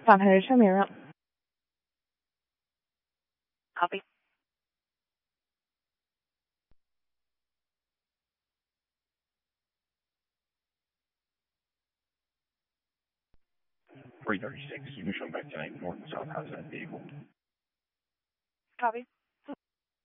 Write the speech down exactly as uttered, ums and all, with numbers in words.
five hundred, show me around. Copy. three thirty-six, you can show back tonight, north and south, how's that vehicle? Copy.